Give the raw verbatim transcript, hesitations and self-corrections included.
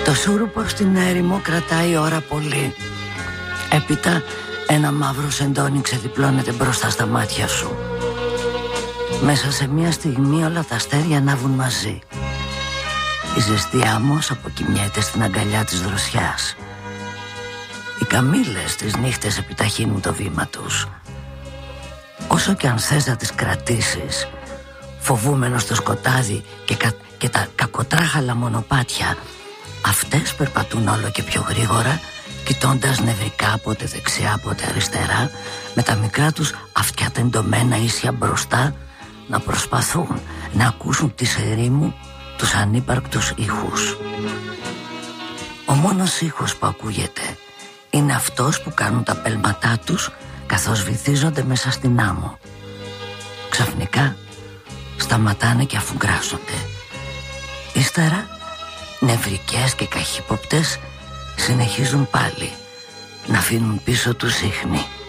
Το σούρουπο στην έρημο κρατάει ώρα πολύ. Έπειτα ένα μαύρο σεντόνι ξεδιπλώνεται μπροστά στα μάτια σου. Μέσα σε μια στιγμή όλα τα αστέρια ανάβουν μαζί. Η ζεστή άμμος αποκοιμιέται στην αγκαλιά της δροσιάς. Οι καμήλες τις νύχτες επιταχύνουν το βήμα τους. Όσο κι αν θες να τις κρατήσεις, φοβούμενο στο σκοτάδι και, κα, και τα κακοτράχαλα μονοπάτια, αυτές περπατούν όλο και πιο γρήγορα, κοιτώντας νευρικά πότε δεξιά πότε αριστερά, με τα μικρά τους αυτιά τεντωμένα ίσια μπροστά, να προσπαθούν να ακούσουν της ερήμου τους ανύπαρκτους ήχους. Ο μόνος ήχος που ακούγεται είναι αυτός που κάνουν τα πέλματά τους καθώς βυθίζονται μέσα στην άμμο. Ξαφνικά σταματάνε και αφουγκράζονται. Ύστερα νευρικές και καχύποπτες συνεχίζουν πάλι να αφήνουν πίσω τους ίχνη.